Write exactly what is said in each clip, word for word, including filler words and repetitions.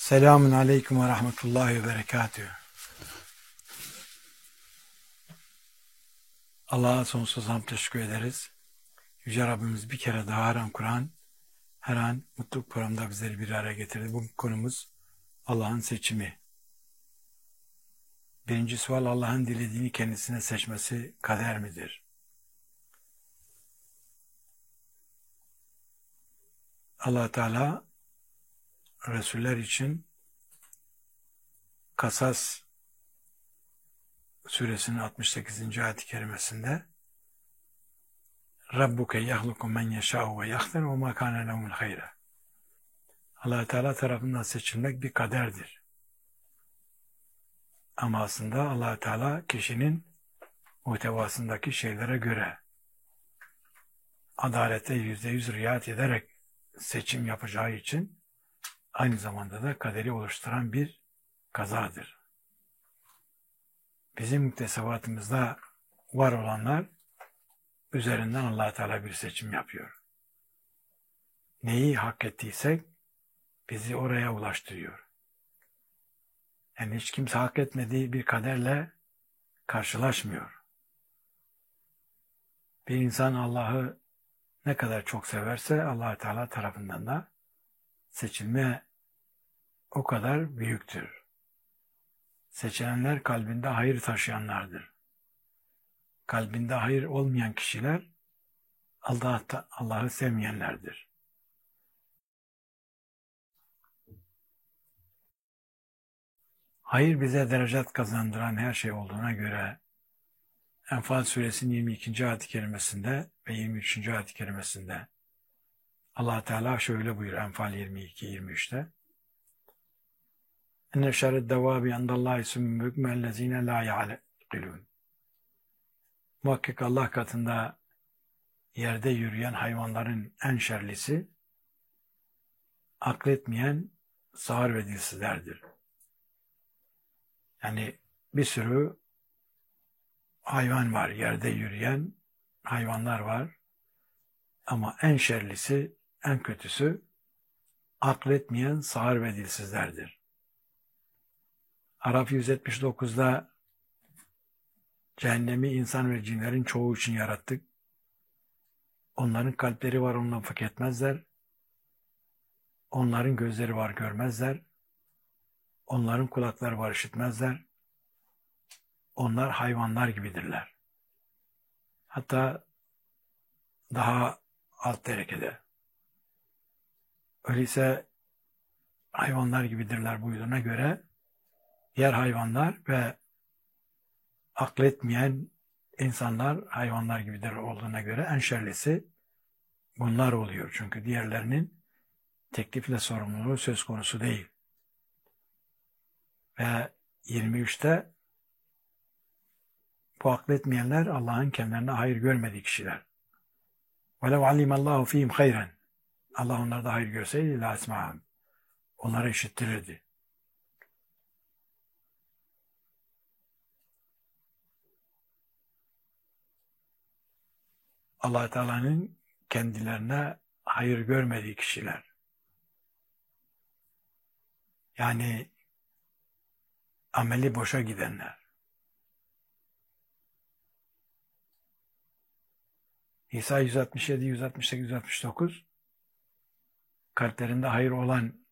Selamun aleyküm ve rahmetullahi ve berekatühü. Allah'a sonsuz hamd teşekkür ederiz. Yüce Rabbimiz bir kere daha her an Kur'an, her an mutluluk programında bizleri bir araya getirdi. Bugün konumuz Allah'ın seçimi. Birinci sual, Allah'ın dilediğini kendisine seçmesi kader midir? Allah Teala Resuller için Kasas suresinin altmış sekizinci ayet-i kerimesinde Rabbuke yahluku men yeşâ'u ve yahtar ve mâ kâne lehumul hayra. Allah Teala tarafından seçilmek bir kaderdir. Ama aslında Allah Teala kişinin muhtevasındaki şeylere göre adalete yüzde yüz riayet ederek seçim yapacağı için aynı zamanda da kaderi oluşturan bir kazadır. Bizim müktesebatımızda var olanlar üzerinden Allah Teala bir seçim yapıyor. Neyi hak ettiysek bizi oraya ulaştırıyor. Yani hiç kimse hak etmediği bir kaderle karşılaşmıyor. Bir insan Allah'ı ne kadar çok severse Allah Teala tarafından da seçilme o kadar büyüktür. Seçilenler kalbinde hayır taşıyanlardır. Kalbinde hayır olmayan kişiler Allah'ı sevmeyenlerdir. Hayır bize derecat kazandıran her şey olduğuna göre Enfal suresinin yirmi ikinci ayet-i kerimesinde ve yirmi üçüncü ayet-i kerimesinde Allah Teala şöyle buyuruyor Enfal yirmi iki yirmi üçte İnne şerred devabi indallahi sümmü bükmellezine la ya'kilun. Muhakkak Allah katında yerde yürüyen hayvanların en şerlisi akletmeyen sağır ve dilsizlerdir. Yani bir sürü hayvan var, yerde yürüyen hayvanlar var. Ama en şerlisi, en kötüsü akletmeyen sağır ve dilsizlerdir. Araf yüz yetmiş dokuzda cehennemi insan ve cinlerin çoğu için yarattık. Onların kalpleri var, ondan fark etmezler. Onların gözleri var, görmezler. Onların kulakları var, işitmezler. Onlar hayvanlar gibidirler. Hatta daha alt derecede. Öyleyse hayvanlar gibidirler buyruğuna göre diğer hayvanlar ve akletmeyen insanlar hayvanlar gibidir olduğuna göre en şerlisi bunlar oluyor. Çünkü diğerlerinin teklifle sorumluluğu söz konusu değil. Ve yirmi üçte bu akletmeyenler Allah'ın kendilerine hayır görmediği kişiler. وَلَوْ عَلِمَ اللّٰهُ ف۪يهِمْ خَيْرًا. Allah onlarda hayır görseydi لَا اسْمَعَهُمْ. Onları işittirirdi. Allah Teala'nın kendilerine hayır görmediği kişiler. Yani ameli boşa gidenler. İsa yüz altmış yedi, yüz altmış sekiz, yüz altmış dokuz kalplerinde hayır olan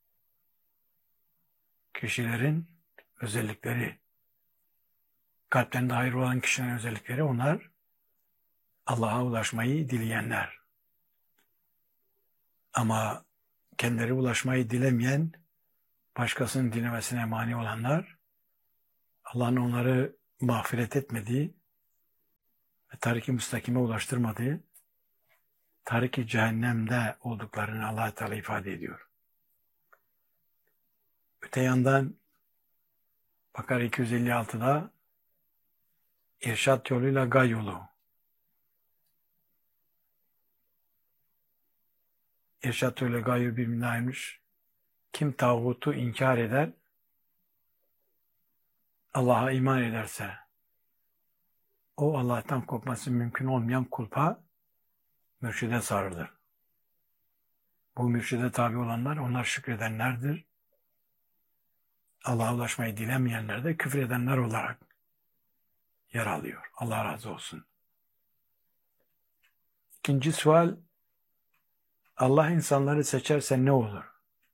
kişilerin özellikleri, kalplerinde hayır olan kişilerin özellikleri onlar Allah'a ulaşmayı dileyenler. Ama kendileri ulaşmayı dilemeyen, başkasının dilemesine mani olanlar, Allah'ın onları mağfiret etmediği ve tarik-i müstakime ulaştırmadığı, tarik-i cehennemde olduklarını Allah Teala ifade ediyor. Öte yandan Bakara iki yüz elli altıda irşat yoluyla gay yolu, irşat yoluyla gay yolu birbirine ayrılmış. Kim tağutu inkar eder, Allah'a iman ederse, o Allah'tan kopması mümkün olmayan kulpa mürşide sarılır. Bu mürşide tabi olanlar, onlar şükredenlerdir. Allah'a ulaşmayı dilemeyenler de küfredenler olarak yer alıyor. Allah razı olsun. İkinci sual, Allah insanları seçerse ne olur?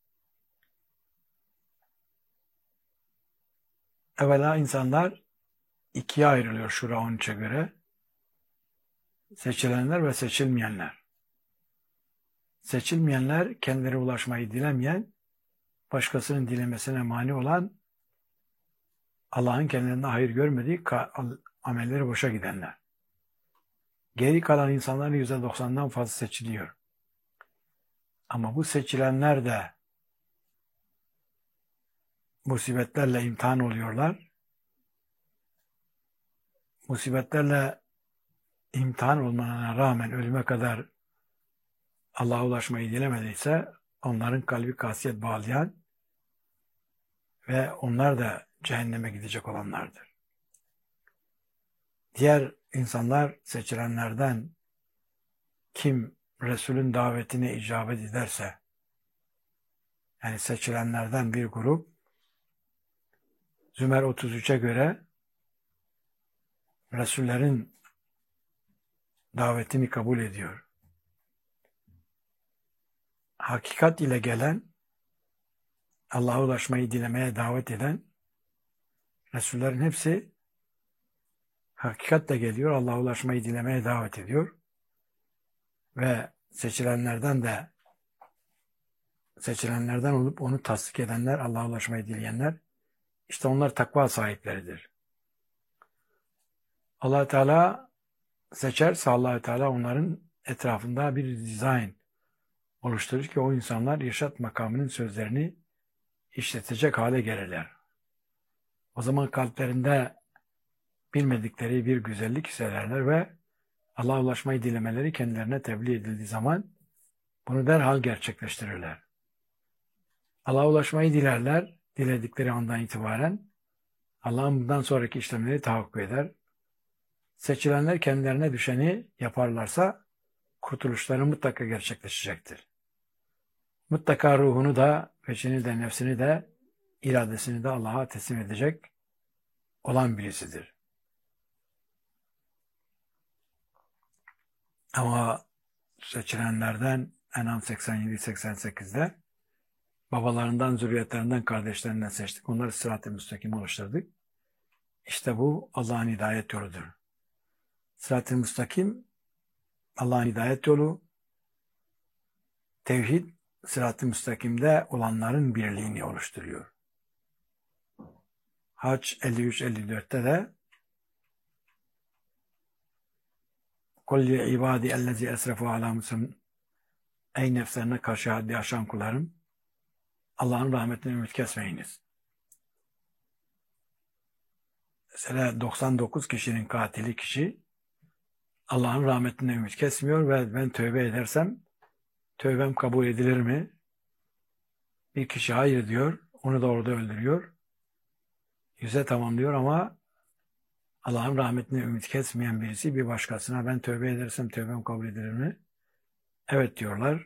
Evvela insanlar ikiye ayrılıyor Şura on üçe göre. Seçilenler ve seçilmeyenler. Seçilmeyenler kendileri ulaşmayı dilemeyen, başkasının dilemesine mani olan, Allah'ın kendilerine hayır görmediği amelleri boşa gidenler. Geri kalan insanların yüzde doksandan fazla seçiliyor. Ama bu seçilenler de musibetlerle imtihan oluyorlar. Musibetlerle imtihan olmalarına rağmen ölüme kadar Allah'a ulaşmayı dilemediyse onların kalbi kasiyet bağlayan ve onlar da cehenneme gidecek olanlardır. Diğer insanlar seçilenlerden kim Resul'ün davetine icabet ederse, yani seçilenlerden bir grup Zümer otuz üçe göre Resullerin davetini kabul ediyor. Hakikat ile gelen, Allah'a ulaşmayı dilemeye davet eden Resullerin hepsi hakikatle geliyor, Allah'a ulaşmayı dilemeye davet ediyor. Ve seçilenlerden de seçilenlerden olup onu tasdik edenler, Allah'a ulaşmayı dileyenler, işte onlar takva sahipleridir. Allah Teala seçerse Allah Teala onların etrafında bir dizayn oluşturur ki o insanlar irşat makamının sözlerini işletecek hale gelirler. O zaman kalplerinde bilmedikleri bir güzellik hissederler ve Allah'a ulaşmayı dilemeleri kendilerine tebliğ edildiği zaman bunu derhal gerçekleştirirler. Allah'a ulaşmayı dilerler, diledikleri andan itibaren Allah'ın bundan sonraki işlemleri tahakkuk eder. Seçilenler kendilerine düşeni yaparlarsa kurtuluşları mutlaka gerçekleşecektir. Mutlaka ruhunu da, peşini de, nefsini de, iradesini de Allah'a teslim edecek olan birisidir. Ama seçilenlerden En'am seksen yedi seksen sekizde babalarından, zürriyetlerinden, kardeşlerinden seçtik. Onları sırat-ı müstakim oluşturduk. İşte bu Allah'ın hidayet yoludur. Sırat-ı müstakim Allah'ın hidayet yolu, tevhid sırat-ı müstakimde olanların birliğini oluşturuyor. Hac elli üç elli dörtte de قُلْ لِعِبَادِ اَلَّذِي اَسْرَفُوا عَلَى مُسَمٍ Ey nefslerine karşı haddi aşan kullarım, Allah'ın rahmetine ümit kesmeyiniz. Mesela doksan dokuz kişinin katili kişi Allah'ın rahmetine ümit kesmiyor ve ben tövbe edersem tövbem kabul edilir mi? Bir kişi hayır diyor, onu da orada öldürüyor. Yüze tamamlıyor ama Allah'ın rahmetine ümit kesmeyen birisi bir başkasına ben tövbe edersem tövbem kabul edilir mi? Evet diyorlar.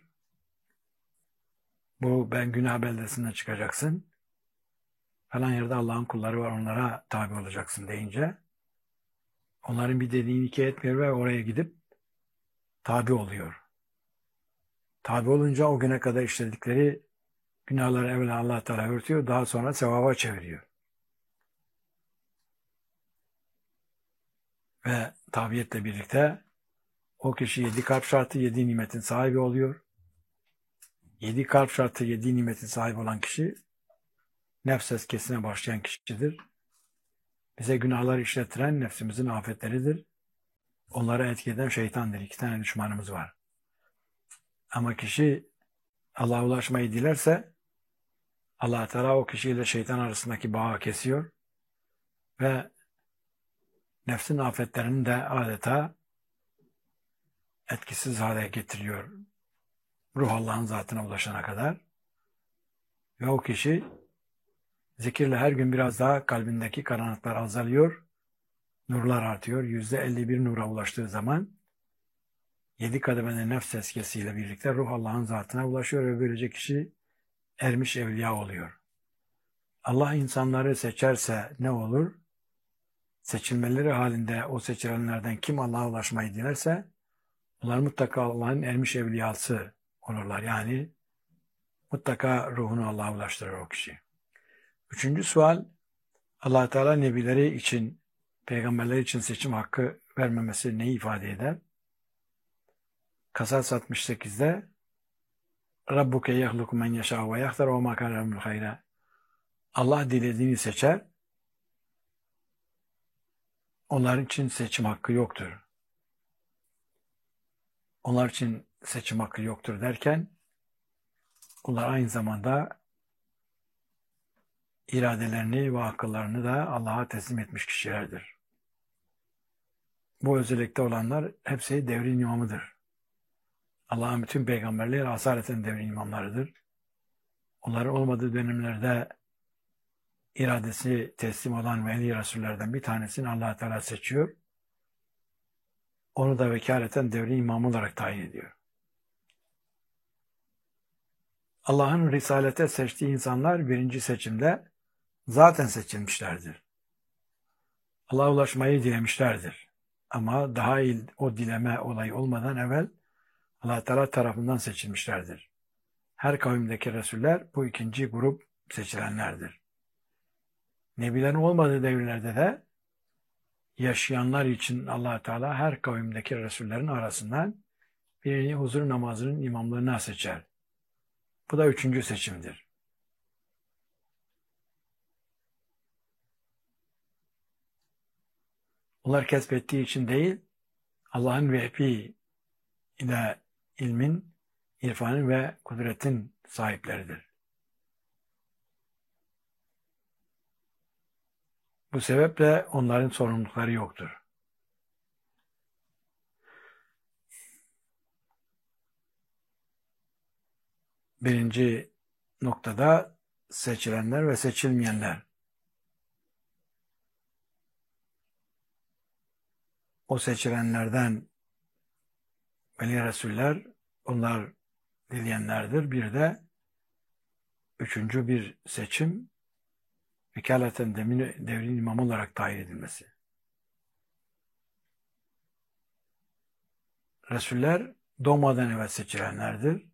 Bu ben günah beldesinden çıkacaksın. Falan yerde Allah'ın kulları var, onlara tabi olacaksın deyince onların bir dediğini iki etmiyor ve oraya gidip tabi oluyor. Tabi olunca o güne kadar işledikleri günahları evvela Allah Teala örtüyor, daha sonra sevaba çeviriyor. Ve tabiyetle birlikte o kişi yedi kalp şartı, yedi nimetin sahibi oluyor. Yedi kalp şartı, yedi nimetin sahibi olan kişi nefs eskesine başlayan kişidir. Bize günahları işlettiren nefsimizin afetleridir. Onlara etki eden şeytandır. İki tane düşmanımız var. Ama kişi Allah'a ulaşmayı dilerse Allah Teala o kişiyle şeytan arasındaki bağı kesiyor ve nefsin afetlerini de adeta etkisiz hale getiriyor. Ruh Allah'ın zatına ulaşana kadar. Ve o kişi zikirle her gün biraz daha kalbindeki karanlıklar azalıyor, nurlar artıyor. Yüzde elli bir nura ulaştığı zaman yedi kademeli nefs eskesiyle birlikte ruh Allah'ın zatına ulaşıyor ve böylece kişi ermiş evliya oluyor. Allah insanları seçerse ne olur? Seçilmeleri halinde o seçilenlerden kim Allah'a ulaşmayı dilerse onlar mutlaka Allah'ın ermiş evliyası olurlar. Yani mutlaka ruhunu Allah'a ulaştırır o kişi. Üçüncü sual, Allah Teala nebileri için, peygamberler için seçim hakkı vermemesi neyi ifade eder? Kasas altmış sekizde Rabbuke yahluku men yeşâ ve yahtar ve mâ kâne lehumul hayra. Allah dilediğini seçer. Onlar için seçim hakkı yoktur. Onlar için seçim hakkı yoktur derken onlar aynı zamanda iradelerini ve akıllarını da Allah'a teslim etmiş kişilerdir. Bu özellikte olanlar hepsi devrin imamıdır. Allah'ın bütün peygamberleri asaleten devrin imamlarıdır. Onların olmadığı dönemlerde iradesi teslim olan ve en iyi Resullerden bir tanesini Allah Teala seçiyor. Onu da vekaleten devrin imamı olarak tayin ediyor. Allah'ın risalete seçtiği insanlar birinci seçimde zaten seçilmişlerdir. Allah'a ulaşmayı dilemişlerdir. Ama daha iyi o dileme olayı olmadan evvel Allah Teala tarafından seçilmişlerdir. Her kavimdeki Resuller bu ikinci grup seçilenlerdir. Nebilerin olmadığı devirlerde de yaşayanlar için Allah Teala her kavimdeki Resullerin arasından birini huzur namazının imamlığına seçer. Bu da üçüncü seçimdir. Onlar kesbettiği için değil, Allah'ın vehbi ile ilmin, irfanın ve kudretin sahipleridir. Bu sebeple onların sorumlulukları yoktur. Birinci noktada seçilenler ve seçilmeyenler. O seçilenlerden Veli Resuller, onlar dileyenlerdir. Bir de üçüncü bir seçim, vekaleten devrin imamı olarak tayin edilmesi. Resuller doğmadan evvel seçilenlerdir.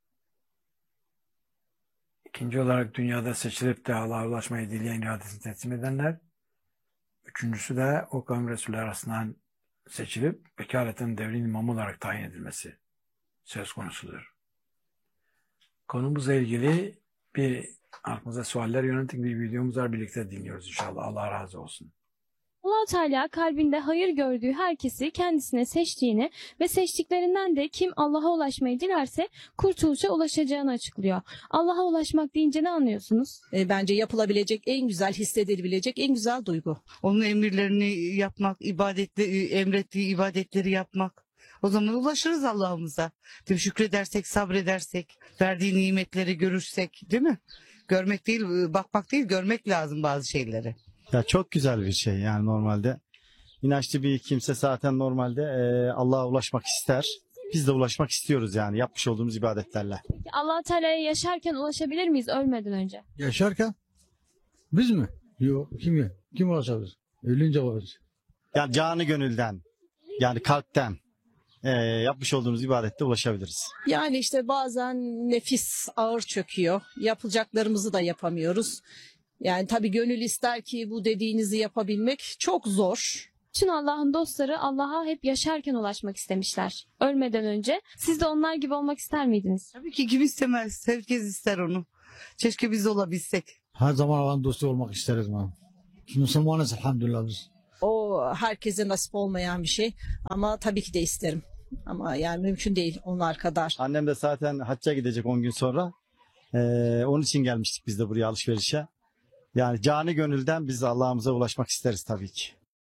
İkinci olarak dünyada seçilip de Allah'a ulaşmayı dileyen iradesini teslim edenler. Üçüncüsü de o kavim Resuller arasından seçilip vekaleten devrin imamı olarak tayin edilmesi söz konusudur. Konumuzla ilgili bir aklımıza sualler yönelik bir videomuz var. Birlikte dinliyoruz inşallah. Allah razı olsun. Allah Teala kalbinde hayır gördüğü herkesi kendisine seçtiğini ve seçtiklerinden de kim Allah'a ulaşmayı dilerse kurtuluşa ulaşacağını açıklıyor. Allah'a ulaşmak deyince ne anlıyorsunuz? E, bence yapılabilecek en güzel, hissedilebilecek en güzel duygu. Onun emirlerini yapmak, ibadetleri, emrettiği ibadetleri yapmak. O zaman ulaşırız Allah'ımıza. Değil mi? Şükredersek, sabredersek, verdiği nimetleri görürsek, değil mi? Görmek değil, bakmak değil, görmek lazım bazı şeyleri. Ya çok güzel bir şey yani normalde. İnançlı bir kimse zaten normalde e, Allah'a ulaşmak ister. Biz de ulaşmak istiyoruz yani yapmış olduğumuz ibadetlerle. Allah Teala'ya yaşarken ulaşabilir miyiz ölmeden önce? Yaşarken biz mi? Yok. Kim ya? Kim ulaşabilir? Ölünce ulaşır. Yani canı gönülden, yani kalpten e, yapmış olduğumuz ibadette ulaşabiliriz. Yani işte bazen nefis ağır çöküyor. Yapılacaklarımızı da yapamıyoruz. Yani tabii gönül ister ki bu dediğinizi yapabilmek çok zor. Bütün Allah'ın dostları Allah'a hep yaşarken ulaşmak istemişler. Ölmeden önce. Siz de onlar gibi olmak ister miydiniz? Tabii ki kim istemez, herkes ister onu. Keşke biz de olabilsek. Her zaman Allah'ın dostu olmak isteriz. Man. Müslümanız elhamdülillah biz. O herkese nasip olmayan bir şey ama tabii ki de isterim. Ama yani mümkün değil onlar kadar. Annem de zaten hacca gidecek on gün sonra. E, onun için gelmiştik biz de buraya alışverişe. Yani canı gönülden biz Allah'ımıza ulaşmak isteriz tabii ki.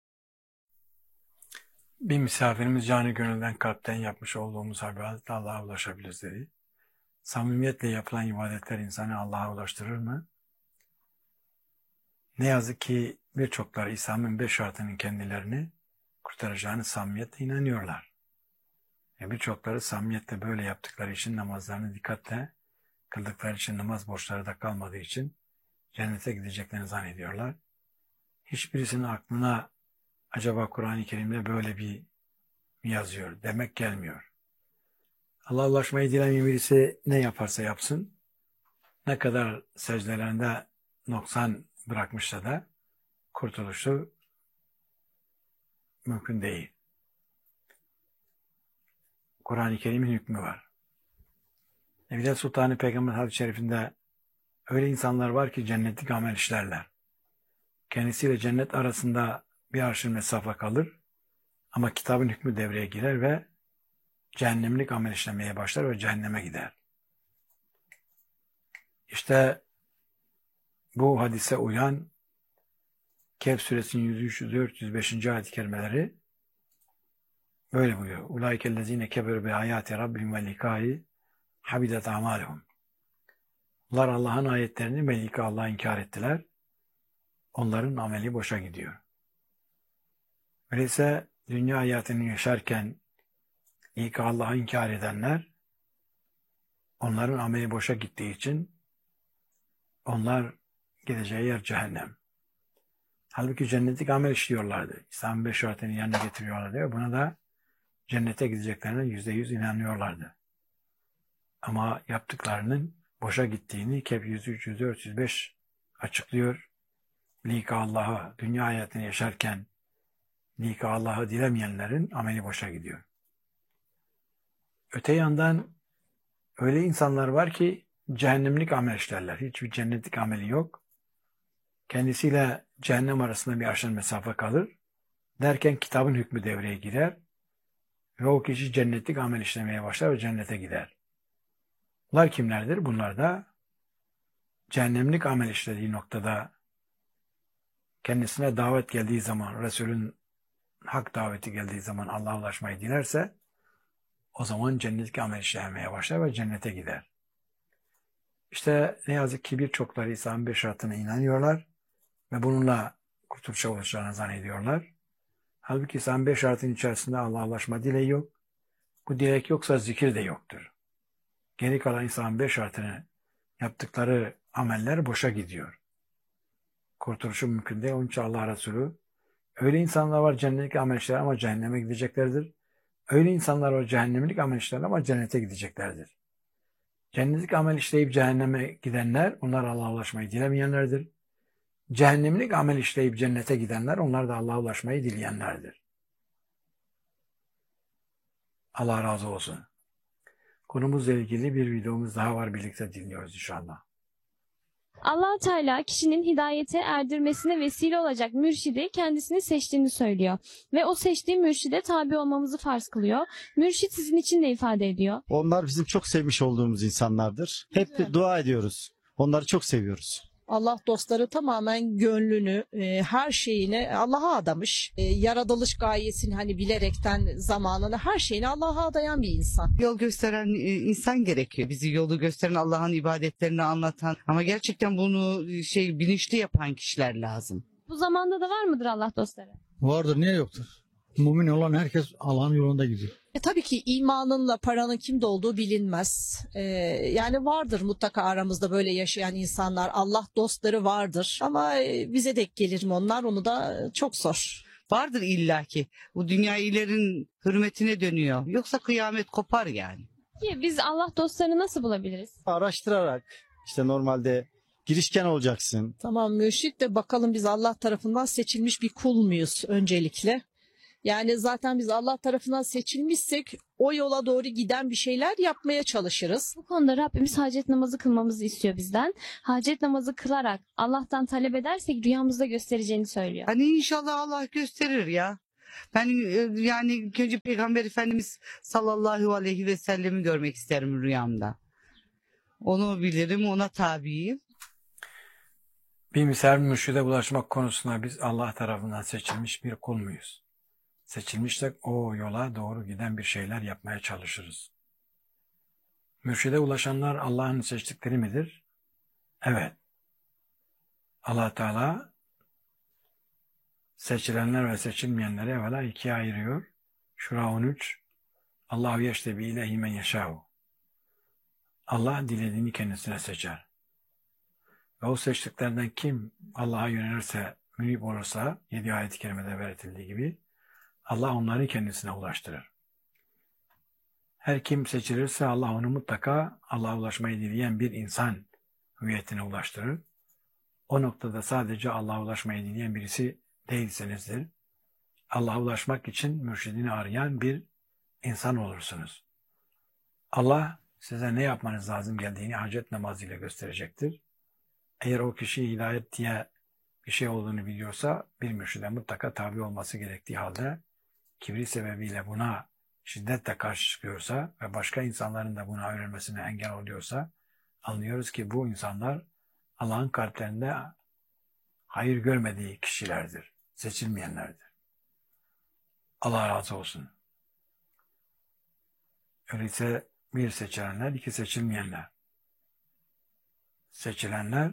Bir misafirimiz canı gönülden kalpten yapmış olduğumuz ibadetle Allah'a ulaşabiliriz dedi. Samimiyetle yapılan ibadetler insanı Allah'a ulaştırır mı? Ne yazık ki birçokları İslam'ın beş şartının kendilerini kurtaracağını samimiyetle inanıyorlar. E birçokları samimiyetle böyle yaptıkları için namazlarını dikkatle kıldıkları için namaz borçları da kalmadığı için cennete gideceklerini zannediyorlar. Hiçbirisinin aklına acaba Kur'an-ı Kerim'de böyle bir mi yazıyor demek gelmiyor. Allah'a ulaşmayı dilemeyen birisi ne yaparsa yapsın, ne kadar secdelerinde noksan bırakmışsa da kurtuluşu mümkün değil. Kur'an-ı Kerim'in hükmü var. Evliya Sultanı Peygamber hadis-i şerifinde öyle insanlar var ki cennetlik amel işlerler. Kendisiyle cennet arasında bir arşın mesafe kalır ama kitabın hükmü devreye girer ve cehennemlik amel işlemeye başlar ve cehenneme gider. İşte bu hadise uyan Kehf suresinin yüz üç, yüz dört, yüz beş. ayet-i kerimeleri böyle buyuruyor. Ulaikellezine keberu bi ayati rabbihim ve likai habidat amaluhum. Bunlar Allah'ın ayetlerini ve lika Allah'a inkar ettiler. Onların ameli boşa gidiyor. Öyleyse dünya hayatını yaşarken lika Allah'ı inkar edenler, onların ameli boşa gittiği için onlar gideceği yer cehennem. Halbuki cennetlik amel işliyorlardı. İslam'ın beş şartını yerine getiriyorlar diyor. Buna da cennete gideceklerine yüzde yüz inanıyorlardı. Ama yaptıklarının boşa gittiğini Kehf yüz üç, yüz dört, yüz beş açıklıyor. Lika Allah'a, dünya hayatını yaşarken lika Allah'ı dilemeyenlerin ameli boşa gidiyor. Öte yandan öyle insanlar var ki cehennemlik amel işlerler. Hiçbir cennetlik ameli yok. Kendisiyle cehennem arasında bir arşın mesafe kalır. Derken kitabın hükmü devreye girer. Ve o kişi cennetlik amel işlemeye başlar ve cennete gider. Bunlar kimlerdir? Bunlar da cehennemlik amel işlediği noktada kendisine davet geldiği zaman, Resul'ün hak daveti geldiği zaman Allah'a ulaşmayı dilerse o zaman cennetlik amel işlemeye başlar ve cennete gider. İşte ne yazık ki birçokları İsa'nın beş şartına inanıyorlar ve bununla kurtuluşa ulaşacağını zannediyorlar. Halbuki İsa'nın beş şartının içerisinde Allah'a ulaşma dileği yok. Bu dilek yoksa zikir de yoktur. Geri kalan İsa'nın beş şartını yaptıkları ameller boşa gidiyor. Kurtuluşu mümkün değil. Onun için Allah Resulü öyle insanlar var cennetlik amel işler ama cehenneme gideceklerdir. Öyle insanlar var cehennemlik amel işler ama cennete gideceklerdir. Cennetlik amel işleyip cehenneme gidenler, onlar Allah'a ulaşmayı dilemeyenlerdir. Cehennemlik amel işleyip cennete gidenler, onlar da Allah'a ulaşmayı dileyenlerdir. Allah razı olsun. Konumuzla ilgili bir videomuz daha var, birlikte dinliyoruz inşallah. Allah Teala kişinin hidayete erdirmesine vesile olacak mürşidi kendisini seçtiğini söylüyor. Ve o seçtiği mürşide tabi olmamızı farz kılıyor. Mürşit sizin için de ifade ediyor. Onlar bizim çok sevmiş olduğumuz insanlardır. Hep Güzel. dua ediyoruz. Onları çok seviyoruz. Allah dostları tamamen gönlünü, e, her şeyini Allah'a adamış. E, yaratılış gayesini hani bilerekten zamanını, her şeyini Allah'a adayan bir insan. Yol gösteren e, insan gerekiyor. Bizi yolu gösteren, Allah'ın ibadetlerini anlatan ama gerçekten bunu e, şey bilinçli yapan kişiler lazım. Bu zamanda da var mıdır Allah dostları? Vardır, niye yoktur? Mümin olan herkes Allah'ın yolunda gidiyor. E, tabii ki imanınla paranın kimde olduğu bilinmez. E, yani vardır mutlaka aramızda böyle yaşayan insanlar. Allah dostları vardır. Ama e, bize denk gelir mi onlar? Onu da çok zor. Vardır illaki. Bu dünya ilerin hürmetine dönüyor. Yoksa kıyamet kopar yani. Ki biz Allah dostlarını nasıl bulabiliriz? Araştırarak işte normalde girişken olacaksın. Tamam, mürşit de bakalım biz Allah tarafından seçilmiş bir kul muyuz öncelikle? Yani zaten biz Allah tarafından seçilmişsek o yola doğru giden bir şeyler yapmaya çalışırız. Bu konuda Rabbimiz hacet namazı kılmamızı istiyor bizden. Hacet namazı kılarak Allah'tan talep edersek rüyamızda göstereceğini söylüyor. Hani inşallah Allah gösterir ya. Ben e, yani ilk önce Peygamber Efendimiz sallallahu aleyhi ve sellemi görmek isterim rüyamda. Onu bilirim, ona tabiyim. Bir misal mürşide ulaşmak konusunda biz Allah tarafından seçilmiş bir kul muyuz? Seçilmişsek o yola doğru giden bir şeyler yapmaya çalışırız. Mürşide ulaşanlar Allah'ın seçtikleri midir? Evet. Allah Teala seçilenler ve seçilmeyenleri evvela ikiye ayırıyor. Şura on üç. Allahu yeştebi ileyhi men yeşâhu. Allah dilediğini kendisine seçer. Ve o seçtiklerinden kim Allah'a yönelirse, münib olursa, yedi ayet-i kerimede belirtildiği gibi, Allah onları kendisine ulaştırır. Her kim seçilirse Allah onu mutlaka Allah'a ulaşmayı dileyen bir insan hüviyetine ulaştırır. O noktada sadece Allah'a ulaşmayı dileyen birisi değilsinizdir. Allah'a ulaşmak için mürşidini arayan bir insan olursunuz. Allah size ne yapmanız lazım geldiğini hacet namazıyla gösterecektir. Eğer o kişi hidayet diye bir şey olduğunu biliyorsa bir mürşide mutlaka tabi olması gerektiği halde kibri sebebiyle buna şiddetle karşı çıkıyorsa ve başka insanların da buna öğrenmesine engel oluyorsa anlıyoruz ki bu insanlar Allah'ın kalplerinde hayır görmediği kişilerdir, seçilmeyenlerdir. Allah razı olsun. Öyleyse bir seçilenler, iki seçilmeyenler. Seçilenler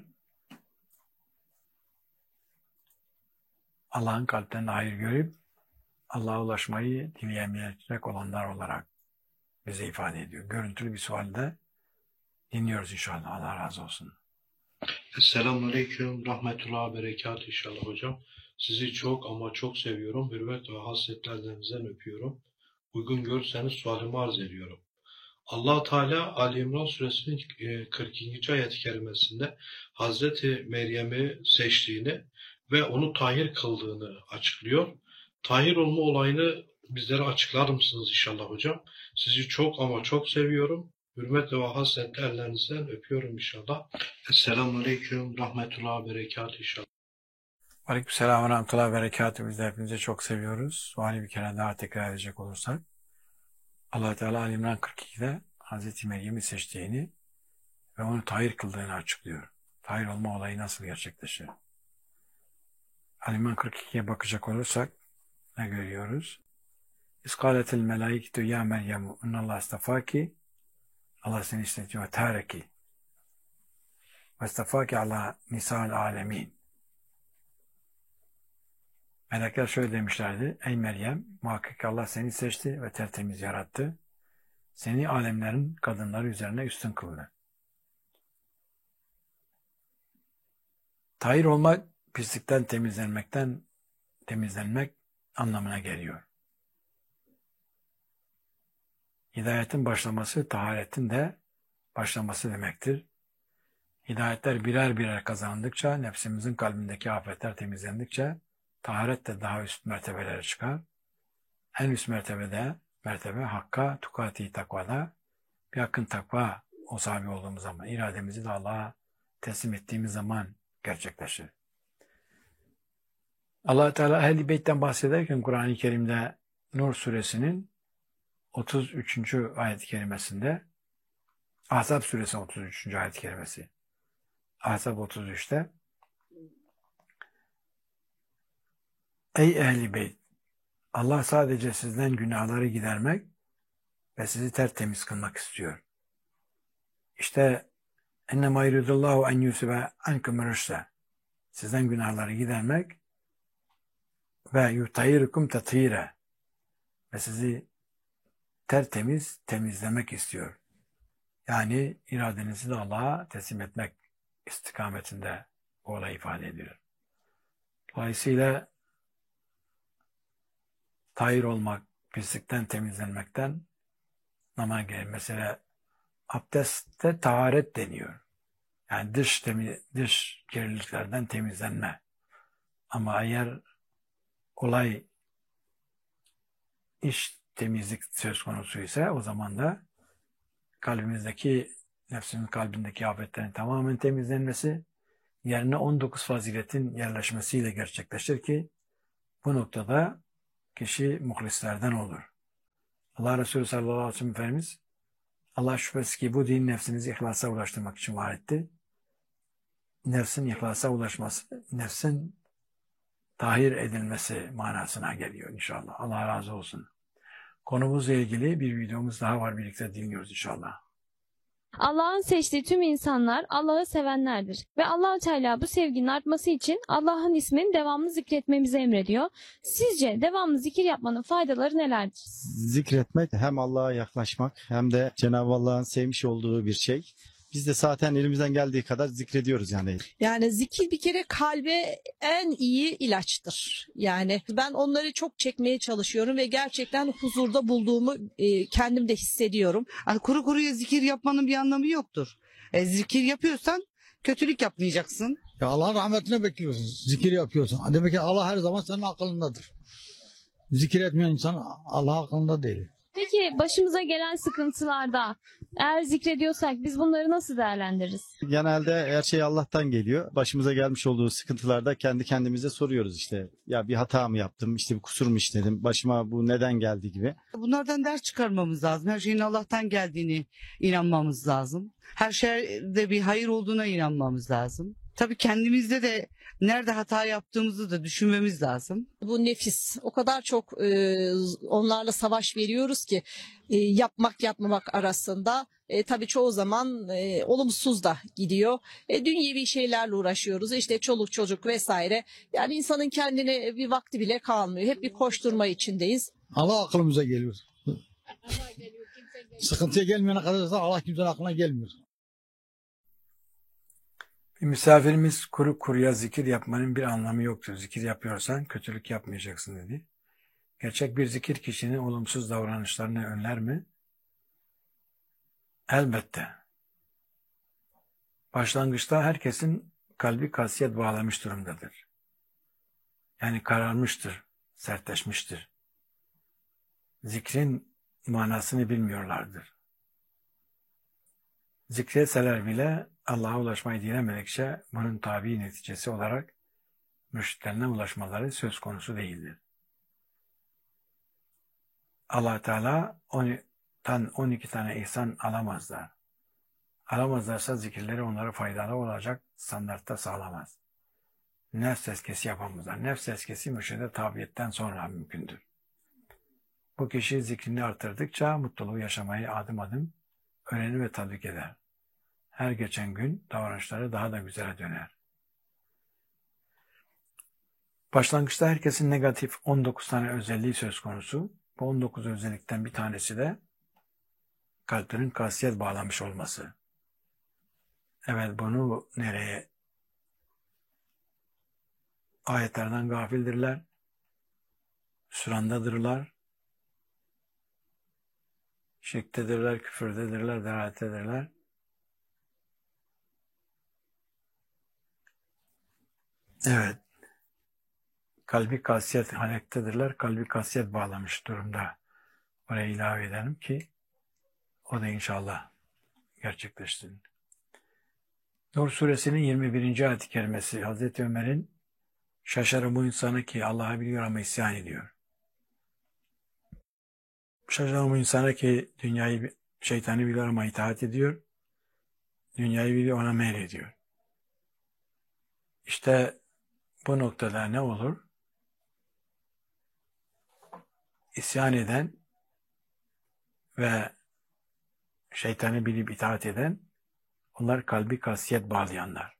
Allah'ın kalplerinde hayır görüp Allah'a ulaşmayı dileyemeyecek olanlar olarak bize ifade ediyor. Görüntülü bir sualde dinliyoruz inşallah. Allah razı olsun. Esselamu Aleyküm, Rahmetullah, Berekat inşallah hocam. Sizi çok ama çok seviyorum. Hürmet ve hasretlerinizden öpüyorum. Uygun görürseniz sualımı arz ediyorum. Allah Teala Ali İmran suresinin kırk ikinci ayet-i kerimesinde Hazreti Meryem'i seçtiğini ve onu tahir kıldığını açıklıyor. Tahir olma olayını bizlere açıklar mısınız inşallah hocam? Sizi çok ama çok seviyorum. Hürmet ve hasretle ellerinizden öpüyorum inşallah. Esselamu Aleyküm, Rahmetullah, Berekat inşallah. Aleykümselam ve rahmetullah ve berekatü. Biz de hepinizi çok seviyoruz. Suali bir kere daha tekrar edecek olursak. Allah Teala Ali İmran kırk ikide Hazreti Meryem'i seçtiğini ve onu tahir kıldığını açıklıyor. Tahir olma olayı nasıl gerçekleşir? Ali İmran kırk ikiye bakacak olursak ne görüyoruz? İskaletil melaiketu ya Meryem innallah istafaki, Allah seni istetiyor ve tareki ve istafaki ala nisa'l alemin. Melekler şöyle demişlerdi: ey Meryem, muhakkak Allah seni seçti ve tertemiz yarattı. Seni alemlerin kadınları üzerine üstün kıldı. Tahir olmak, pislikten temizlenmekten temizlenmek anlamına geliyor. Hidayetin başlaması, taharetin de başlaması demektir. Hidayetler birer birer kazandıkça, nefsimizin kalbindeki afetler temizlendikçe, taharet de daha üst mertebelere çıkar. En üst mertebede, mertebe hakka, tukati takvada, bir hakkın takva o sahibi olduğumuz zaman, irademizi de Allah'a teslim ettiğimiz zaman gerçekleşir. Allah Teala Ehl-i Beyt'ten bahsederken Kur'an-ı Kerim'de Nur suresinin otuz üçüncü ayet-i kerimesinde, Ahzab suresi otuz üçüncü ayet-i kerimesi, Ahzab otuz üçte ey Ehl-i Beyt, Allah sadece sizden günahları gidermek ve sizi tertemiz kılmak istiyor. İşte ennemâ yuridullahu en yusibe ankum rüşse, sizden günahları gidermek ve yutayyirukum tathîre, ve sizi tertemiz temizlemek istiyor. Yani iradenizi de Allah'a teslim etmek istikametinde bu olay ifade ediyor. Dolayısıyla tahir olmak, pislikten temizlenmekten namına gelir. Mesela abdestte taharet deniyor. Yani dış, temiz, dış kirliliklerden temizlenme. Ama eğer olay iç temizlik söz konusu ise o zaman da kalbimizdeki, nefsinin kalbindeki afetlerin tamamen temizlenmesi, yerine on dokuz faziletin yerleşmesiyle gerçekleşir ki bu noktada kişi muhlislerden olur. Allah Resulü sallallahu aleyhi ve sellem Efendimiz, Allah şüphesiz ki bu din nefsinizi ihlasa ulaştırmak için var etti. Nefsin ihlasa ulaşması, nefsin tahir edilmesi manasına geliyor inşallah. Allah razı olsun. Konumuzla ilgili bir videomuz daha var, birlikte dinliyoruz inşallah. Allah'ın seçtiği tüm insanlar Allah'ı sevenlerdir ve Allah Teala bu sevginin artması için Allah'ın ismini devamlı zikretmemizi emrediyor. Sizce devamlı zikir yapmanın faydaları nelerdir? Zikretmek hem Allah'a yaklaşmak hem de Cenab-ı Allah'ın sevmiş olduğu bir şey. Biz de zaten elimizden geldiği kadar zikrediyoruz yani. Yani zikir bir kere kalbe en iyi ilaçtır. Yani ben onları çok çekmeye çalışıyorum ve gerçekten huzurda bulduğumu e, kendim de hissediyorum. Hani kuru kuruya zikir yapmanın bir anlamı yoktur. E, zikir yapıyorsan kötülük yapmayacaksın. Ya Allah'ın rahmetine bekliyorsun. Zikir yapıyorsun. Demek ki Allah her zaman senin aklındadır. Zikir etmeyen insan Allah aklında değil. Peki başımıza gelen sıkıntılarda eğer zikrediyorsak biz bunları nasıl değerlendiririz? Genelde her şey Allah'tan geliyor. Başımıza gelmiş olduğu sıkıntılarda kendi kendimize soruyoruz işte. Ya bir hata mı yaptım, işte bir kusur mu işledim, başıma bu neden geldi gibi. Bunlardan ders çıkarmamız lazım. Her şeyin Allah'tan geldiğini inanmamız lazım. Her şeyde bir hayır olduğuna inanmamız lazım. Tabii kendimizde de nerede hata yaptığımızı da düşünmemiz lazım. Bu nefis o kadar çok e, onlarla savaş veriyoruz ki e, yapmak yapmamak arasında e, tabii çoğu zaman e, olumsuz da gidiyor. E, dünyevi şeylerle uğraşıyoruz işte çoluk çocuk vesaire. Yani insanın kendine bir vakti bile kalmıyor. Hep bir koşturma içindeyiz. Allah aklımıza geliyor. Sıkıntıya gelmeyene kadar da Allah kimsenin aklına gelmiyor. Bir misafirimiz kuru kuruya zikir yapmanın bir anlamı yoktur. Zikir yapıyorsan kötülük yapmayacaksın dedi. Gerçek bir zikir kişinin olumsuz davranışlarını önler mi? Elbette. Başlangıçta herkesin kalbi kasiyet bağlamış durumdadır. Yani kararmıştır, sertleşmiştir. Zikrin manasını bilmiyorlardır. Zikretseler bile Allah'a ulaşmayı dilemedikçe bunun tabi neticesi olarak mürşitlerine ulaşmaları söz konusu değildir. Allah Teala ondan on iki tane ihsan alamazlar. Alamazlarsa zikirleri onlara faydalı olacak standartta sağlamaz. Nefs tezkiyesi yapamazlar. Nefs tezkiyesi mürşide tabiyetten sonra mümkündür. Bu kişi zikrini artırdıkça mutluluğu yaşamayı adım adım öğrenir ve tatbik eder. Her geçen gün davranışları daha da güzele döner. Başlangıçta herkesin negatif on dokuz tane özelliği söz konusu. Bu on dokuz özellikten bir tanesi de kalplerin kasiyet bağlamış olması. Evet, bunu nereye? Ayetlerden gafildirler, sürandadırlar, şirktedirler, küfürdedirler, delalettedirler. Evet. Kalbi kasiyet halektedirler. Kalbi kasiyet bağlamış durumda. Oraya ilave edelim ki o da inşallah gerçekleşsin. Nur suresinin yirmi birinci ayet-i kerimesi Hazreti Ömer'in şaşarım bu insanı ki Allah'ı biliyor ama isyan ediyor. Şaşarım bu insana ki dünyayı, şeytanı biliyor ama itaat ediyor. Dünyayı biliyor ona meylediyor. İşte bu noktada ne olur? İsyan eden ve şeytanı bilip itaat eden, onlar kalbi kasiyet bağlayanlar.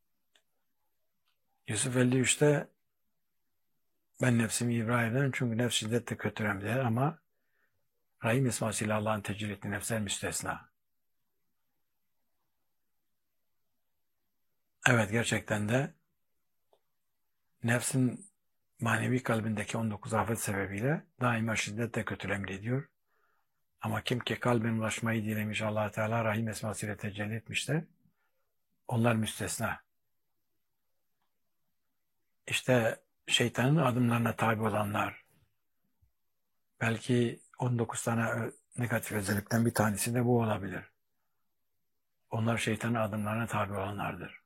Yusuf elli üçte ben nefsimi ibra ederim çünkü nefs şiddetle kötürüm der ama Rahim ismasıyla Allah'ın tecrübe ettiği nefsler müstesna. Evet, gerçekten de nefsin manevi kalbindeki on dokuz afet sebebiyle daima şiddetle kötülem ediyor. Ama kim ki kalbine ulaşmayı dilemiş Allah Teala Rahim esmasıyla tecelli etmişler, onlar müstesna. İşte şeytanın adımlarına tabi olanlar, belki on dokuz tane negatif özellikten bir tanesi de bu olabilir. Onlar şeytanın adımlarına tabi olanlardır.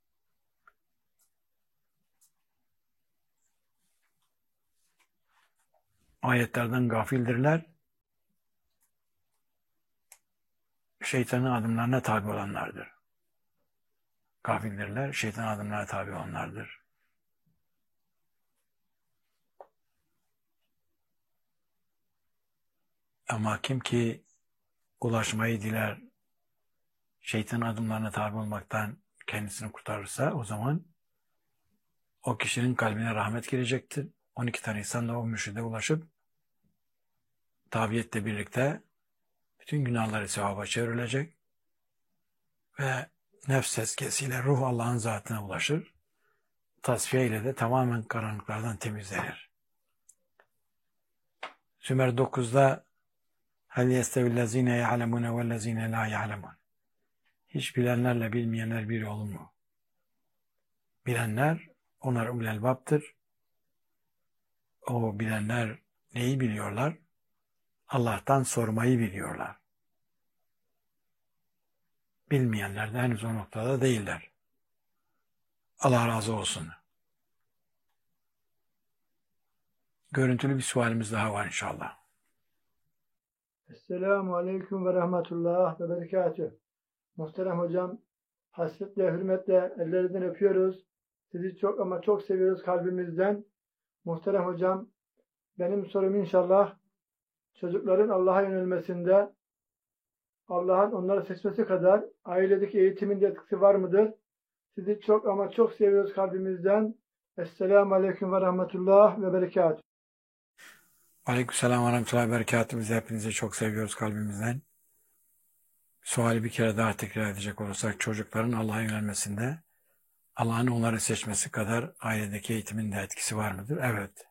Ayetlerden gafildirler, şeytanın adımlarına tabi olanlardır. Gafildirler, şeytanın adımlarına tabi olanlardır. Ama kim ki ulaşmayı diler, şeytanın adımlarına tabi olmaktan kendisini kurtarırsa o zaman o kişinin kalbine rahmet girecektir. on iki tane insan da o mürşide ulaşıp tabiyetle birlikte bütün günahları sevaba çevrilecek ve nefs tezkiyesiyle ruh Allah'ın zatına ulaşır. Tasfiye ile de tamamen karanlıklardan temizlenir. Sümer dokuzda hel yestevillezine ya'lemune vellezine la ya'lemun. Hiç bilenlerle bilmeyenler bir olur mu? Bilenler onlar ulul elbaptır. O bilenler neyi biliyorlar? Allah'tan sormayı biliyorlar. Bilmeyenler de henüz o noktada değiller. Allah razı olsun. Görüntülü bir sualimiz daha var inşallah. Esselamu Aleyküm ve Rahmetullah ve Berekatüh. Muhterem hocam, hasretle, hürmetle ellerinizden öpüyoruz. Sizi çok ama çok seviyoruz kalbimizden. Muhterem hocam, benim sorum inşallah çocukların Allah'a yönelmesinde Allah'ın onları seçmesi kadar ailedeki eğitimin de etkisi var mıdır? Sizi çok ama çok seviyoruz kalbimizden. Esselamu Aleyküm ve Rahmetullah ve Berekatüh. Aleykümselam ve Rahmetullah ve Berekatüh. Biz hepinizi çok seviyoruz kalbimizden. Suali bir kere daha tekrar edecek olursak, çocukların Allah'a yönelmesinde Allah'ın onları seçmesi kadar ailedeki eğitimin de etkisi var mıdır? Evet.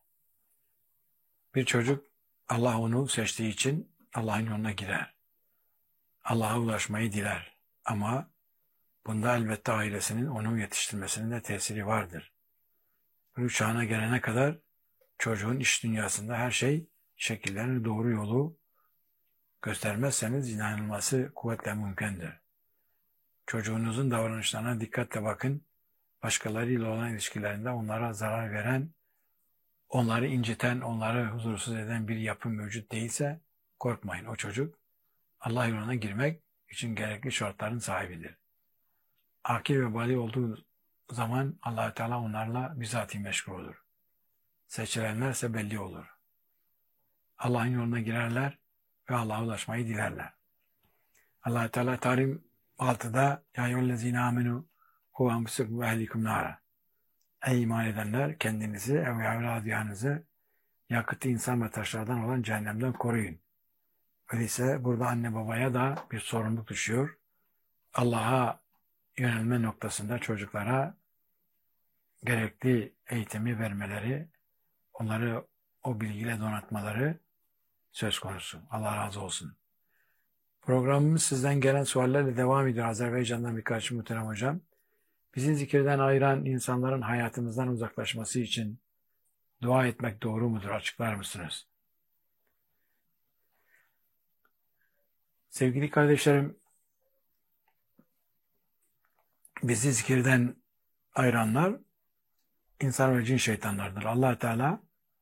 Bir çocuk Allah onu seçtiği için Allah'ın yoluna girer. Allah'a ulaşmayı diler. Ama bunda elbette ailesinin onu yetiştirmesinin de tesiri vardır. Bu çağına gelene kadar çocuğun iş dünyasında her şey şekillerini doğru yolu göstermezseniz inanılması kuvvetle mümkündür. Çocuğunuzun davranışlarına dikkatle bakın. Başkalarıyla olan ilişkilerinde onlara zarar veren, onları inciten, onları huzursuz eden bir yapı mevcut değilse korkmayın. O çocuk Allah yoluna girmek için gerekli şartların sahibidir. Akil ve bali olduğu zaman Allah Teala onlarla bizatihi meşgul olur. Seçilenlerse belli olur. Allah'ın yoluna girerler ve Allah'a ulaşmayı dilerler. Allah Teala Tahrim altıda ya eyyühellezine amenu hu enfusakum ve ehlikum nara. Ey iman edenler, kendinizi ve evladyanızı yakıtı insan ve taşlardan olan cehennemden koruyun. Öyleyse burada anne babaya da bir sorumluluk düşüyor. Allah'a yönelme noktasında çocuklara gerekli eğitimi vermeleri, onları o bilgiyle donatmaları söz konusu. Allah razı olsun. Programımız sizden gelen suallerle devam ediyor. Azerbaycan'dan birkaç muhterem hocam. Bizi zikirden ayıran insanların hayatımızdan uzaklaşması için dua etmek doğru mudur? Açıklar mısınız? Sevgili kardeşlerim, bizi zikirden ayıranlar insan ve cin şeytanlardır. Allah Teala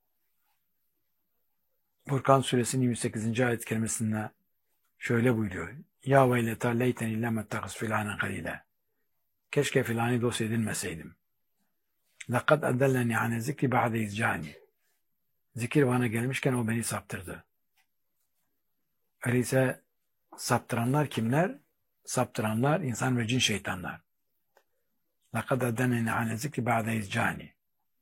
Furkan suresinin yirmi sekizinci ayet kerimesinde şöyle buyuruyor. Ya veyleta leyten illa mettakhis filanen kalile. Keşke filanı dost edinmeseydim. Lekad eddelleni ane zikri ba'de izcani. Zikir bana gelmişken o beni saptırdı. Öyleyse saptıranlar kimler? Saptıranlar insan ve cin şeytanlar. Lekad eddelleni ane zikri ba'de izcani.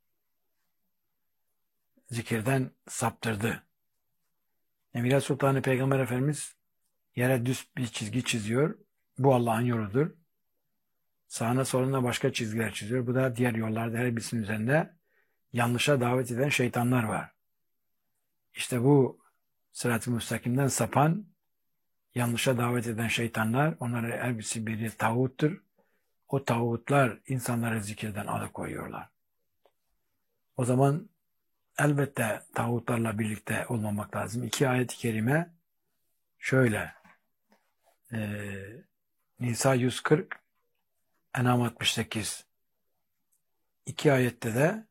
Zikirden saptırdı. Emine Sultanı Peygamber Efendimiz yere düz bir çizgi çiziyor. Bu Allah'ın yoludur. Sağına soluna başka çizgiler çiziyor. Bu da diğer yollarda her birisinin üzerinde yanlışa davet eden şeytanlar var. İşte bu sırat-ı müstakimden sapan, yanlışa davet eden şeytanlar, onların her birisi biri tağuttur. O tağutlar insanları zikirden alıkoyuyorlar. O zaman elbette tağutlarla birlikte olmamak lazım. İki ayet-i kerime şöyle. E, Nisa yüz kırk, En'am altmış sekiz. İki ayette de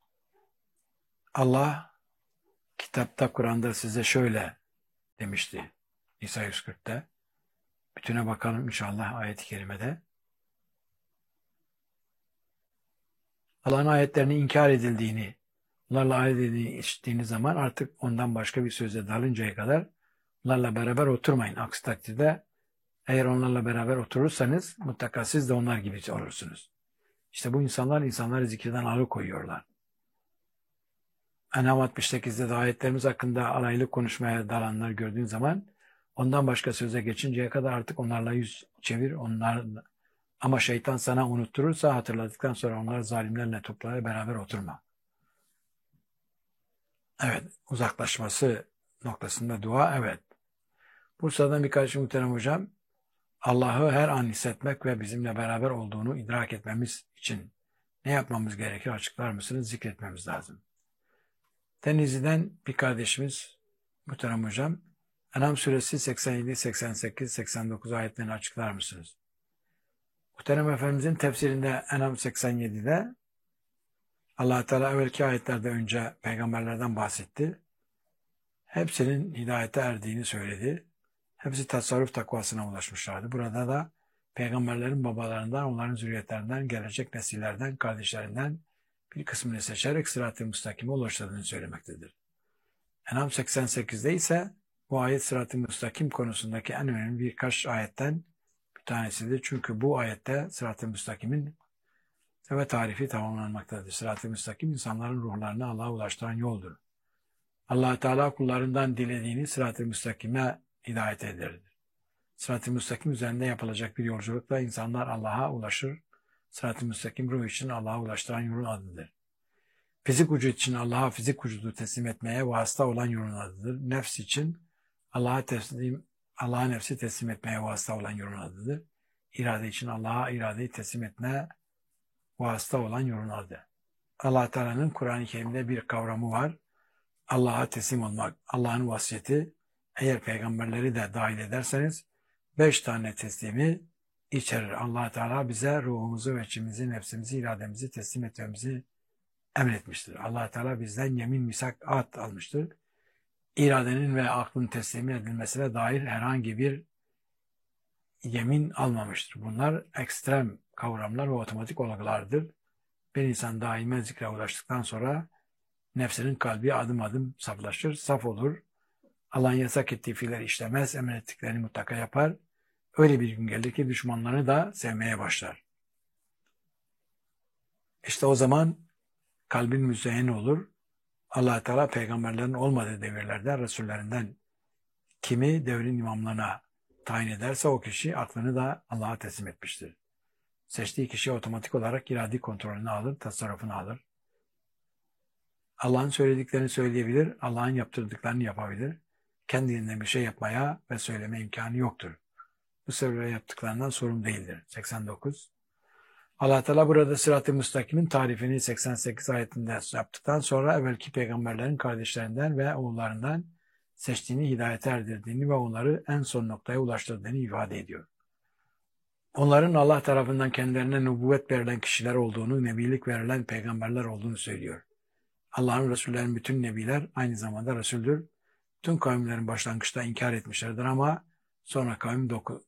Allah kitapta, Kur'an'da size şöyle demişti. Nisa yüz kırkta. Bütüne bakalım inşallah ayet-i kerimede. Allah'ın ayetlerini inkar edildiğini, onlarla ayet edildiğiniz zaman artık ondan başka bir söze dalıncaya kadar onlarla beraber oturmayın. Aksi takdirde eğer onlarla beraber oturursanız mutlaka siz de onlar gibi olursunuz. İşte bu insanlar insanları zikirden alıkoyuyorlar. En'am altmış sekizde de ayetlerimiz hakkında alaylı konuşmaya dalanlar gördüğün zaman Ondan başka söze geçinceye kadar artık onlarla yüz çevir. Onlar, ama şeytan sana unutturursa hatırladıktan sonra onlar zalimlerle toprağa beraber oturma. Evet, uzaklaşması noktasında dua, evet. Bursa'dan birkaç muhterem hocam, Allah'ı her an hissetmek ve bizimle beraber olduğunu idrak etmemiz için ne yapmamız gerekir açıklar mısınız? Zikretmemiz lazım. Denizli'den bir kardeşimiz muhterem hocam, En'am suresi seksen yedi, seksen sekiz, seksen dokuz ayetlerini açıklar mısınız? Muhterem Efendimizin tefsirinde En'am seksen yedide Allah Teala evvelki ayetlerde önce peygamberlerden bahsetti. Hepsinin hidayete erdiğini söyledi. Hepsi tasarruf takvasına ulaşmışlardı. Burada da peygamberlerin babalarından, onların zürriyetlerinden, gelecek nesillerden, kardeşlerinden bir kısmını seçerek sırat-ı müstakime ulaştığını söylemektedir. En'am seksen sekizde ise bu ayet sırat-ı müstakim konusundaki en önemli birkaç ayetten bir tanesidir. Çünkü bu ayette sırat-ı müstakimin ve tarifi tamamlanmaktadır. Sırat-ı müstakim insanların ruhlarını Allah'a ulaştıran yoldur. Allah Teala kullarından dilediğini sırat-ı müstakime hidayet eder. Sırat-ı müstakim üzerinde yapılacak bir yolculukla insanlar Allah'a ulaşır. Sırat-ı müstakim ruh için Allah'a ulaştıran yolun adıdır. Fizik vücut için Allah'a fizik vücudu teslim etmeye vasıta olan yolun adıdır. Nefs için Allah'a teslim, Allah'a nefsi teslim etmeye vasıta olan yolun adıdır. İrade için Allah'a iradeyi teslim etmeye vasıta olan yolun adı. Allah Teala'nın Kur'an-ı Kerim'de bir kavramı var. Allah'a teslim olmak. Allah'ın vasiyeti, eğer peygamberleri de dahil ederseniz beş tane teslimi içerir. Allah Teala bize ruhumuzu ve içimizi, nefsimizi, irademizi teslim etmemizi emretmiştir. Allah Teala bizden yemin, misak, ahd almıştır. İradenin ve aklın teslim edilmesine dair herhangi bir yemin almamıştır. Bunlar ekstrem kavramlar ve otomatik olgulardır. Bir insan daima zikre ulaştıktan sonra nefsinin kalbi adım adım saflaşır, saf olur. Allah'ın yasak ettiği fiilleri işlemez, emrettiklerini mutlaka yapar. Öyle bir gün gelir ki düşmanlarını da sevmeye başlar. İşte o zaman kalbin müzeyyen olur. Allah Teala peygamberlerin olmadığı devirlerde Resullerinden kimi devrin imamlarına tayin ederse o kişi aklını da Allah'a teslim etmiştir. Seçtiği kişi otomatik olarak iradi kontrolünü alır, tasarrufunu alır. Allah'ın söylediklerini söyleyebilir, Allah'ın yaptırdıklarını yapabilir. Kendiliğinden bir şey yapmaya ve söyleme imkanı yoktur. Bu sebeple yaptıklarından sorumlu değildir. seksen dokuz. Allah Teala burada sırat-ı müstakimin tarifini seksen sekiz ayetinde yaptıktan sonra evvelki peygamberlerin kardeşlerinden ve oğullarından seçtiğini, hidayete erdirdiğini ve onları en son noktaya ulaştırdığını ifade ediyor. Onların Allah tarafından kendilerine nübüvvet verilen kişiler olduğunu, nebilik verilen peygamberler olduğunu söylüyor. Allah'ın Resullerin bütün nebiler aynı zamanda Resul'dür. Tüm kavimlerin başlangıçta inkar etmişlerdir ama sonra kavmin doku,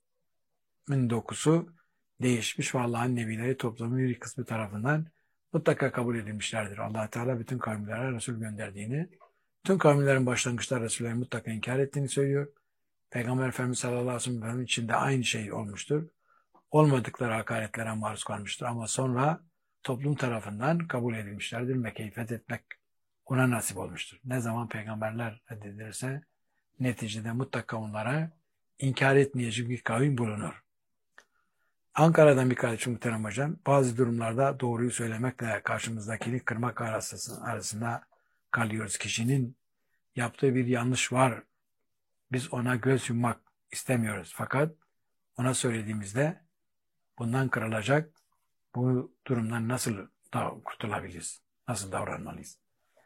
dokusu değişmiş ve Allah'ın nebileri toplumun bir kısmı tarafından mutlaka kabul edilmişlerdir. Allah Teala bütün kavimlere Resul gönderdiğini, tüm kavimlerin başlangıçta Resullerin mutlaka inkar ettiğini söylüyor. Peygamber Efendimiz sallallahu aleyhi ve sellem için de aynı şey olmuştur. Olmadıkları hakaretlere maruz kalmıştır ama sonra toplum tarafından kabul edilmişlerdir. Mekke'yi fethetmek ona nasip olmuştur. Ne zaman peygamberler reddedilirse neticede mutlaka onlara inkar etmeyecek bir kavim bulunur. Ankara'dan bir kardeşim muhterem hocam, bazı durumlarda doğruyu söylemekle karşımızdakini kırmak arasında kalıyoruz. Kişinin yaptığı bir yanlış var. Biz ona göz yummak istemiyoruz. Fakat ona söylediğimizde bundan kırılacak, bu durumdan nasıl kurtulabiliriz? Nasıl davranmalıyız?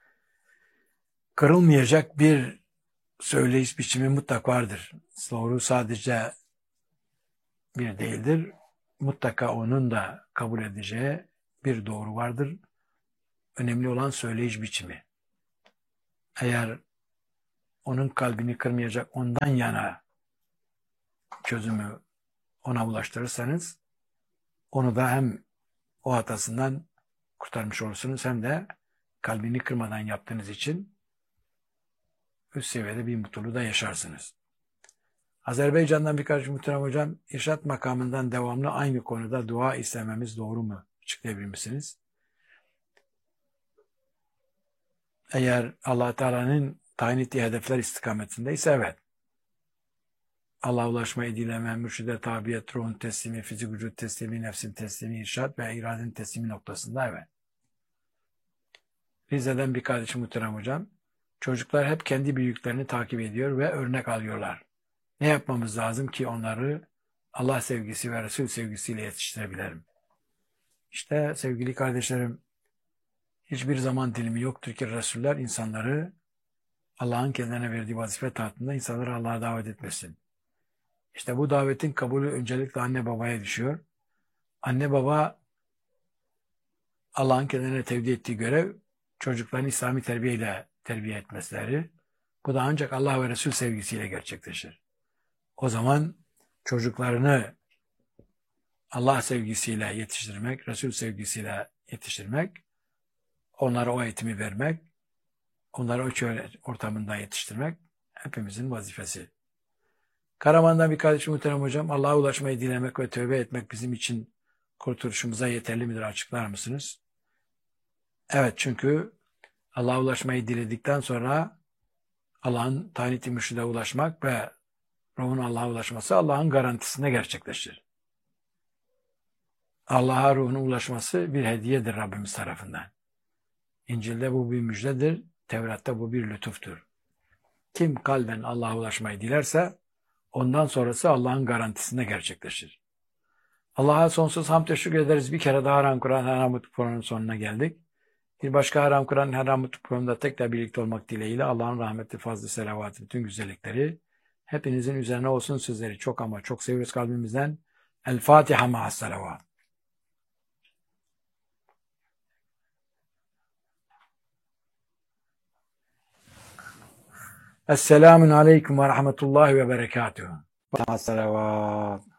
Kırılmayacak bir söyleyiş biçimi mutlaka vardır. Doğru sadece bir değildir. Mutlaka onun da kabul edeceği bir doğru vardır. Önemli olan söyleyiş biçimi. Eğer onun kalbini kırmayacak ondan yana çözümü ona ulaştırırsanız onu da hem o hatasından kurtarmış olursunuz hem de kalbini kırmadan yaptığınız için üst seviyede bir mutluluğu da yaşarsınız. Azerbaycan'dan birkaç muhterem hocam, irşat makamından devamlı aynı konuda dua istememiz doğru mu? Açıklayabilir misiniz? Eğer Allah Teala'nın tayin ettiği hedefler istikametindeyse evet. Allah'a ulaşmayı dileme, mürşide tabiyet, ruhun teslimi, fizik vücut teslimi, nefsin teslimi, irşad ve iradenin teslimi noktasında evet. Rize'den bir kardeşim muhterem hocam. Çocuklar hep kendi büyüklerini takip ediyor ve örnek alıyorlar. Ne yapmamız lazım ki onları Allah sevgisi ve Resul sevgisiyle yetiştirebilirim? İşte sevgili kardeşlerim, hiçbir zaman dilimi yoktur ki Resuller insanları Allah'ın kendilerine verdiği vazife tahtında insanları Allah'a davet etmesin. İşte bu davetin kabulü öncelikle anne babaya düşüyor. Anne baba Allah'ın kendilerine tevdi ettiği görev çocukların İslami terbiyeyle terbiye etmesileri. Bu da ancak Allah ve Resul sevgisiyle gerçekleşir. O zaman çocuklarını Allah sevgisiyle yetiştirmek, Resul sevgisiyle yetiştirmek, onlara o eğitimi vermek, onları o köy ortamında yetiştirmek hepimizin vazifesi. Karaman'dan bir kardeşim muhterem hocam, Allah'a ulaşmayı dilemek ve tövbe etmek bizim için kurtuluşumuza yeterli midir, açıklar mısınız? Evet, çünkü Allah'a ulaşmayı diledikten sonra Allah'ın tayin-i mürşide ulaşmak ve ruhun Allah'a ulaşması Allah'ın garantisinde gerçekleşir. Allah'a ruhun ulaşması bir hediyedir Rabbimiz tarafından. İncil'de bu bir müjdedir, Tevrat'ta bu bir lütuftur. Kim kalben Allah'a ulaşmayı dilerse ondan sonrası Allah'ın garantisinde gerçekleşir. Allah'a sonsuz hamd teşekkür ederiz. Bir kere daha Haram Kur'an Haram Mutlu Programı'nın sonuna geldik. Bir başka Haram Kur'an Haram Mutlu Programı'nda tekrar birlikte olmak dileğiyle Allah'ın rahmeti, fazlı, selavatı, bütün güzellikleri hepinizin üzerine olsun. Sizleri çok ama çok seviyoruz kalbimizden. El Fatiha ma'as salavat. Esselamun aleyküm ve rahmetullahi ve berekatuhu. Ma'as salavat.